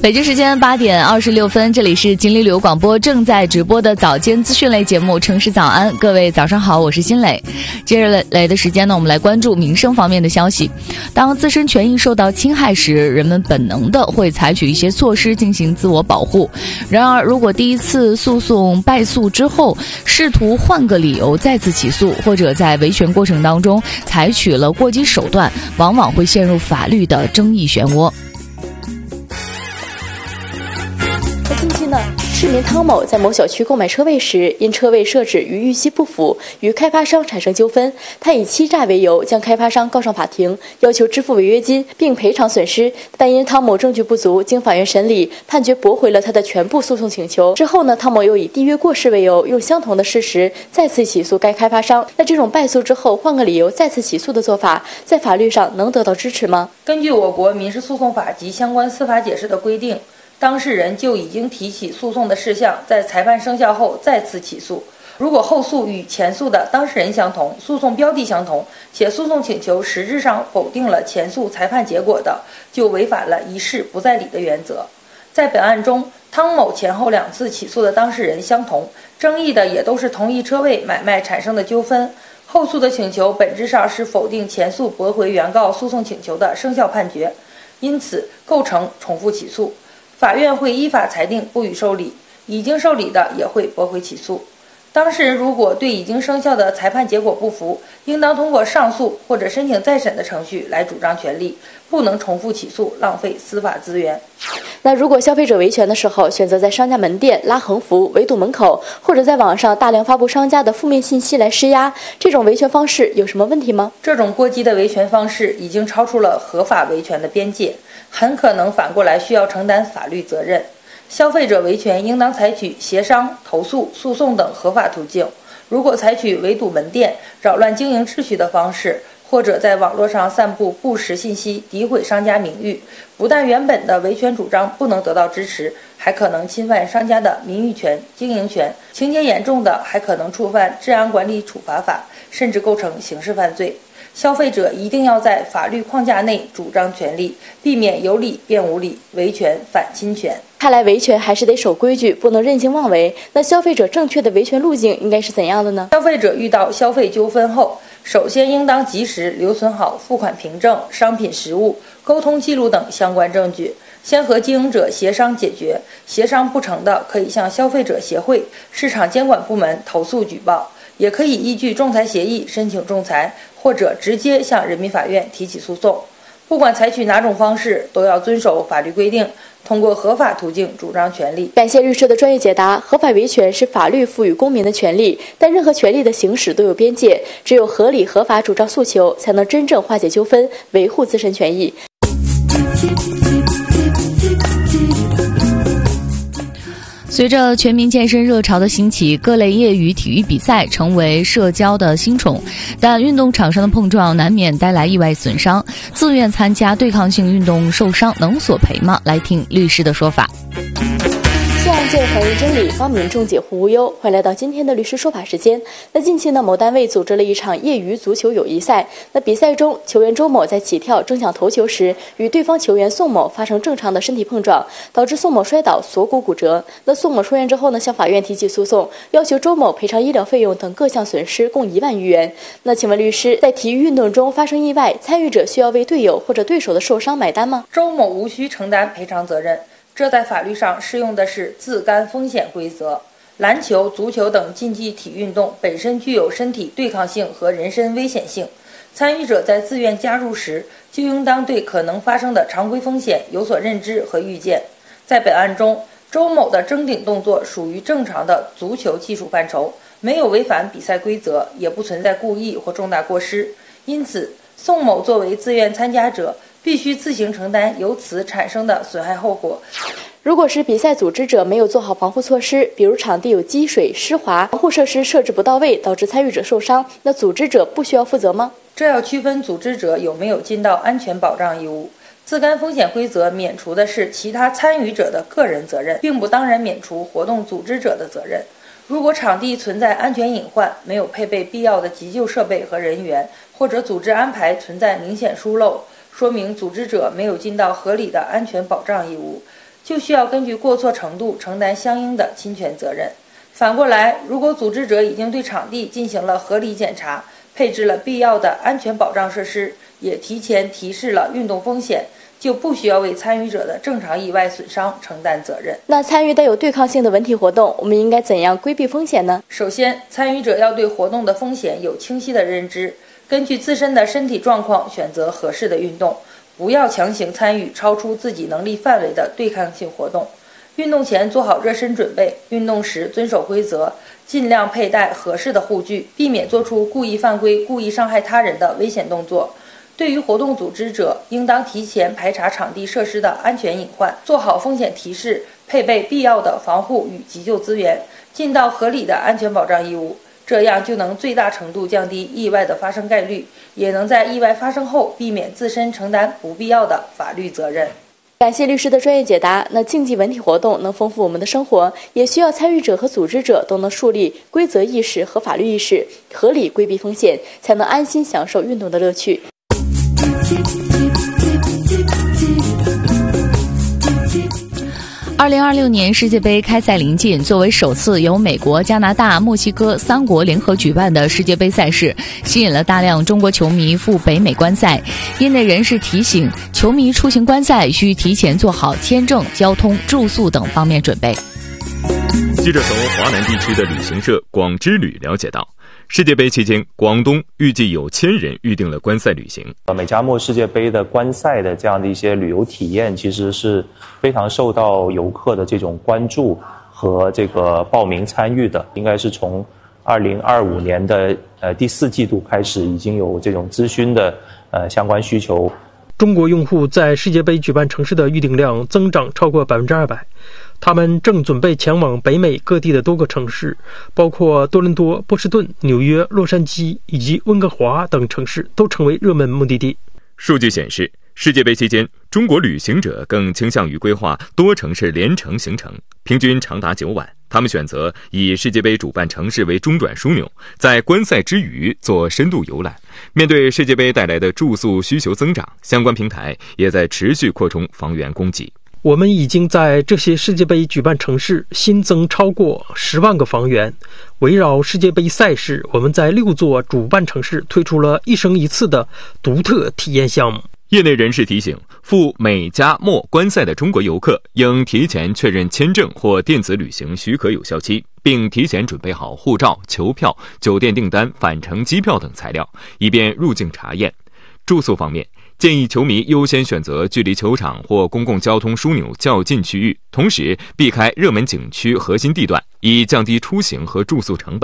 北京时间8点26分，这里是锦鲤旅游广播正在直播的早间资讯类节目《城市早安》，各位早上好，我是新磊。接着来的时间呢，我们来关注民生方面的消息。当自身权益受到侵害时，人们本能的会采取一些措施进行自我保护。然而，如果第一次诉讼败诉之后，试图换个理由再次起诉，或者在维权过程当中采取了过激手段，往往会陷入法律的争议漩涡。 近期呢，市民汤某在某小区购买车位时，因车位设置与预期不符，与开发商产生纠纷。他以欺诈为由将开发商告上法庭，要求支付违约金并赔偿损失。但因汤某证据不足，经法院审理，判决驳回了他的全部诉讼请求。之后呢，汤某又以缔约过失为由，用相同的事实再次起诉该开发商。那这种败诉之后换个理由再次起诉的做法，在法律上能得到支持吗？ 根据我国民事诉讼法及相关司法解释的规定，当事人就已经提起诉讼的事项，在裁判生效后再次起诉。如果后诉与前诉的当事人相同，诉讼标的相同，且诉讼请求实质上否定了前诉裁判结果的，就违反了一事不再理的原则。在本案中，汤某前后2次起诉的当事人相同，争议的也都是同一车位买卖产生的纠纷。后诉的请求本质上是否定前诉驳回原告诉讼请求的生效判决，因此构成重复起诉。法院会依法裁定不予受理，已经受理的也会驳回起诉。当事人如果对已经生效的裁判结果不服，应当通过上诉或者申请再审的程序来主张权利，不能重复起诉，浪费司法资源。 那如果消费者维权的时候选择在商家门店拉横幅、围堵门口，或者在网上大量发布商家的负面信息来施压，这种维权方式有什么问题吗？ 这种过激的维权方式已经超出了合法维权的边界，很可能反过来需要承担法律责任。消费者维权应当采取协商、投诉、诉讼等合法途径。如果采取围堵门店、扰乱经营秩序的方式，或者在网络上散布不实信息、诋毁商家名誉，不但原本的维权主张不能得到支持，还可能侵犯商家的名誉权、经营权，情节严重的还可能触犯治安管理处罚法，甚至构成刑事犯罪。消费者一定要在法律框架内主张权利，避免有理变无理，维权反侵权。 看来维权还是得守规矩，不能任性妄为。那消费者正确的维权路径应该是怎样的呢？ 消费者遇到消费纠纷后，首先应当及时留存好付款凭证、商品实物、沟通记录等相关证据，先和经营者协商解决，协商不成的可以向消费者协会、市场监管部门投诉举报，也可以依据仲裁协议申请仲裁，或者直接向人民法院提起诉讼。不管采取哪种方式，都要遵守法律规定，通过合法途径主张权利。 感谢律师的专业解答。合法维权是法律赋予公民的权利，但任何权利的行使都有边界，只有合理合法主张诉求，才能真正化解纠纷，维护自身权益。 随着全民健身热潮的兴起，各类业余体育比赛成为社交的新宠，但运动场上的碰撞难免带来意外损伤。自愿参加对抗性运动受伤能索赔吗？来听律师的说法。 案件反映真理，帮民众解惑无忧。欢迎来到今天的律师说法时间。那近期呢，某单位组织了一场业余足球友谊赛。那比赛中，球员周某在起跳争抢头球时，与对方球员宋某发生正常的身体碰撞，导致宋某摔倒，锁骨骨折。那宋某出院之后呢，向法院提起诉讼，要求周某赔偿医疗费用等各项损失共1万余元。那请问律师，在体育运动中发生意外，参与者需要为队友或者对手的受伤买单吗？ 周某无需承担赔偿责任。这在法律上适用的是自甘风险规则。篮球、足球等竞技体运动本身具有身体对抗性和人身危险性，参与者在自愿加入时，就应当对可能发生的常规风险有所认知和预见。在本案中，周某的争顶动作属于正常的足球技术范畴，没有违反比赛规则，也不存在故意或重大过失，因此宋某作为自愿参加者，必须自行承担由此产生的损害后果。 如果是比赛组织者没有做好防护措施，比如场地有积水、湿滑，防护设施设置不到位，导致参与者受伤，那组织者不需要负责吗？ 这要区分组织者有没有尽到安全保障义务。自甘风险规则免除的是其他参与者的个人责任，并不当然免除活动组织者的责任。如果场地存在安全隐患，没有配备必要的急救设备和人员，或者组织安排存在明显疏漏，说明组织者没有尽到合理的安全保障义务。 就需要根据过错程度承担相应的侵权责任。反过来，如果组织者已经对场地进行了合理检查，配置了必要的安全保障设施，也提前提示了运动风险，就不需要为参与者的正常意外损伤承担责任。 那参与带有对抗性的文体活动，我们应该怎样规避风险呢？ 首先，参与者要对活动的风险有清晰的认知，根据自身的身体状况选择合适的运动，不要强行参与超出自己能力范围的对抗性活动。运动前做好热身准备，运动时遵守规则，尽量佩戴合适的护具，避免做出故意犯规、故意伤害他人的危险动作。对于活动组织者，应当提前排查场地设施的安全隐患，做好风险提示，配备必要的防护与急救资源，尽到合理的安全保障义务。这样就能最大程度降低意外的发生概率，也能在意外发生后避免自身承担不必要的法律责任。 感谢律师的专业解答。那竞技文体活动能丰富我们的生活，也需要参与者和组织者都能树立规则意识和法律意识，合理规避风险，才能安心享受运动的乐趣。 2026年世界杯开赛临近，作为首次由美国、加拿大、墨西哥3国联合举办的世界杯赛事，吸引了大量中国球迷赴北美观赛。业内人士提醒，球迷出行观赛需提前做好签证、交通、住宿等方面准备。 记者从华南地区的旅行社广之旅了解到，世界杯期间，广东预计有1000人预定了观赛旅行。 美加墨世界杯的观赛的这样的一些旅游体验，其实是非常受到游客的这种关注和这个报名参与的。应该是从2025年的第4季度开始，已经有这种咨询的相关需求。 中国用户在世界杯举办城市的预订量增长超过200%，他们正准备前往北美各地的多个城市，包括多伦多、波士顿、纽约、洛杉矶以及温哥华等城市都成为热门目的地。 数据显示，世界杯期间，中国旅行者更倾向于规划多城市联程行程，平均长达9晚。他们选择以世界杯主办城市为中转枢纽，在观赛之余做深度游览。面对世界杯带来的住宿需求增长，相关平台也在持续扩充房源供给。 我们已经在这些世界杯举办城市新增超过10万个房源。围绕世界杯赛事，我们在6座主办城市推出了1生1次的独特体验项目。 业内人士提醒，赴美加墨观赛的中国游客应提前确认签证或电子旅行许可有效期，并提前准备好护照、球票、酒店订单、返程机票等材料，以便入境查验。住宿方面，建议球迷优先选择距离球场或公共交通枢纽较近区域，同时避开热门景区核心地段，以降低出行和住宿成本。